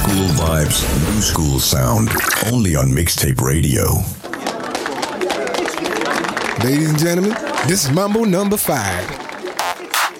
school vibes, new school sound. Only on Mixtape Radio. Ladies and gentlemen, this is Mambo number 5.